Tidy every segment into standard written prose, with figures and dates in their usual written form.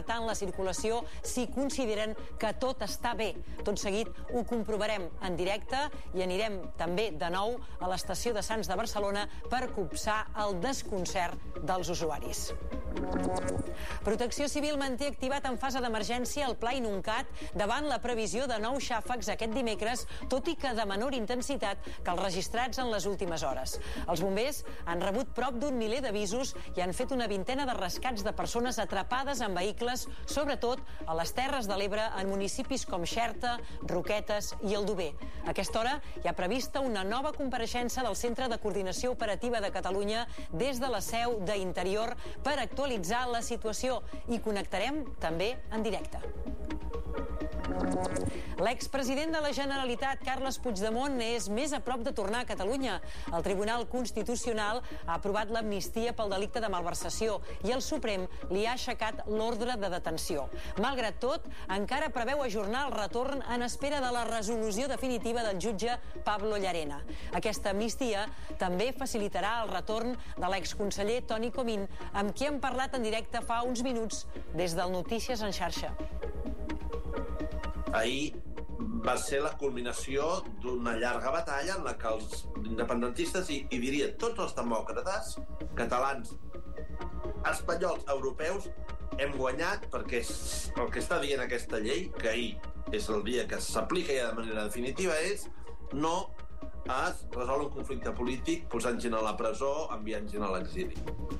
tant la circulació si consideren que tot està bé. Tot seguit ho comprovarem en directe i anirem també de nou a l'estació de Sants de Barcelona per copsar el desconcert dels usuaris. Protecció Civil manté activat en fase d'emergència el Pla Inuncat davant la previsió de nous xàfecs aquest dimecres, tot i que de menor intensitat que els registrats en les últimes hores. Els bombers han rebut prop d'un miler d'avisos i han fet una vintena de rescats de persones atrapades en vehicles, sobretot a les Terres de l'Ebre, en municipis com Xerta, Roquetes i Aldover. A aquesta hora hi ha prevista una nova compareixença del Centre de Coordinació Operativa de Catalunya des de la seu d'Interior per actualitzar la situació i connectarem també en directe. L'expresident de la Generalitat, Carles Puigdemont, és més a prop de tornar a Catalunya. El Tribunal Constitucional ha aprovat l'amnistia pel delicte de malversació i el Suprem li ha aixecat l'ordre de detenció. Malgrat tot, encara preveu ajornar el retorn en espera de la resolució definitiva del jutge Pablo Llarena. Aquesta amnistia també facilitarà el retorn de l'exconseller Toni Comín, amb qui hem parlat en directe fa uns minuts des del Notícies en xarxa. Ahir va ser la culminació d'una llarga batalla en la que els independentistes i diria tots els demòcrates catalans, espanyols, europeus hem guanyat, perquè el que està dient aquesta llei, que ahir és el dia que s'aplica ja de manera definitiva, és no es resol un conflicte polític posant gent a la presó, enviant gent a l'exili.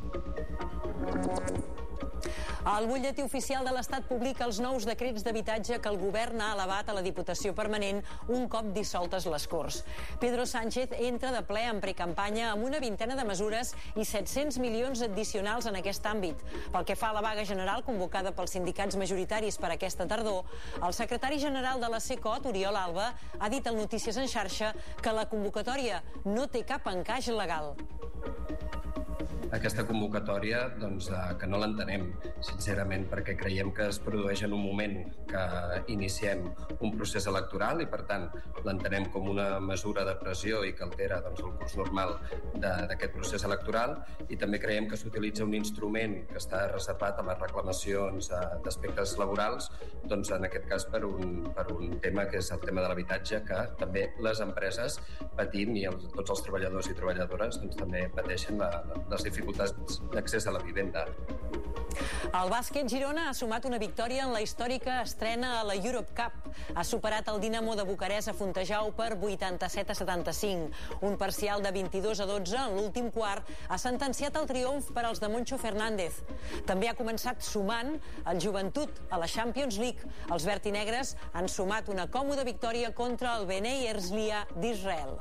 El butlletí oficial de l'Estat publica els nous decrets d'habitatge que el govern ha elevat a la Diputació Permanent un cop dissoltes les Corts. Pedro Sánchez entra de ple en precampanya amb una vintena de mesures i 700 milions addicionals en aquest àmbit. Pel que fa a la vaga general convocada pels sindicats majoritaris per aquesta tardor, el secretari general de la CECOT, Oriol Alba, ha dit al Notícies en xarxa que la convocatòria no té cap encaix legal. Aquesta convocatòria, que no l'entenem, sincerament, perquè creiem que es produeix en un moment que iniciem un procés electoral i, per tant, l'entenem com una mesura de pressió i que altera el curs normal d'aquest procés electoral, i també creiem que s'utilitza un instrument que està reservat a les reclamacions d'aspectes laborals, en aquest cas per un tema que és el tema de l'habitatge, que també les empreses patim i tots els treballadors i treballadores també pateixen les dificultats d'accés a la vivenda. El bàsquet Girona ha sumat una victòria en la històrica estrena a la Europe Cup. Ha superat el Dinamo de Bucarest a Fontejau per 87-75. Un parcial de 22-12 en l'últim quart ha sentenciat el triomf per als de Moncho Fernández. També ha començat sumant el Joventut a la Champions League. Els vertinegres han sumat una còmoda victòria contra el Bnei Herzliya d'Israel.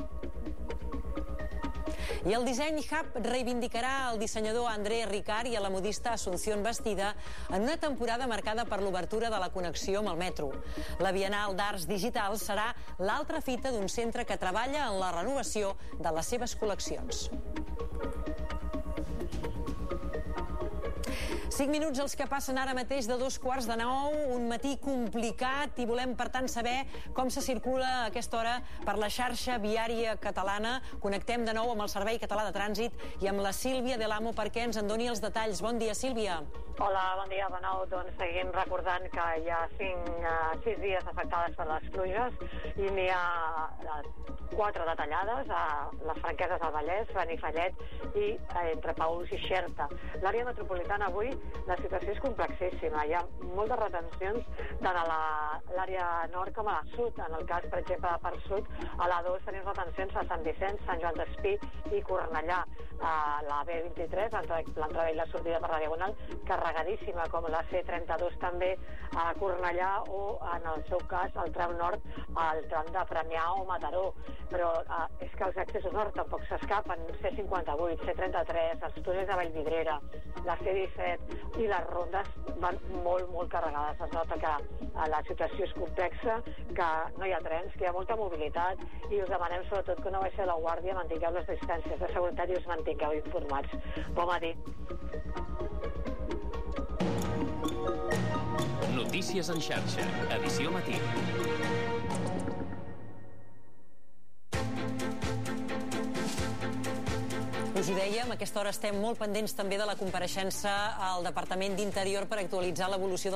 I el Disseny Hub reivindicarà el dissenyador André Ricard i a la modista Asunción Bastida en una temporada marcada per l'obertura de la connexió amb el metro. La Bienal d'Arts Digitals serà l'altra fita d'un centre que treballa en la renovació de les seves col·leccions. 5 minuts els que passen ara mateix de 8:45, un matí complicat i volem, per tant, saber com se circula a aquesta hora per la xarxa viària catalana. Connectem de nou amb el Servei Català de Trànsit i amb la Sílvia de l'Amo perquè ens en doni els detalls. Bon dia, Sílvia. Hola, bon dia de nou. Doncs seguim recordant que hi ha 6 dies afectades per les pluges i n'hi ha 4 detallades a les Franqueses del Vallès, Benifallet i entre Paüls i Xerta. L'àrea metropolitana avui la situació és complexíssima. Hi ha moltes retencions tant a l'àrea nord com a la sud. En el cas, per exemple, per sud, a l'A2 tenim retencions a Sant Vicenç, Sant Joan d'Espí i Cornellà. A la B23, l'entrada i la sortida per la Diagonal, carregadíssima, com la C32 també a Cornellà o, en el seu cas, al tram nord, al tram de Premià o Mataró. Però és que els accessos nord tampoc s'escapen. C58, C33, els túnels de Vallvidrera, la C17 i les rondes van molt, molt carregades. Es nota que la situació és complexa, que no hi ha trens, que hi ha molta mobilitat i us demanem sobretot que no baixeu la guàrdia, mantingueu les distàncies de seguretat i us mantingueu informats. Bon matí. Notícies en xarxa, edició matí. Us ho dèiem, a aquesta hora estem molt pendents també de la compareixença al Departament d'Interior per actualitzar l'evolució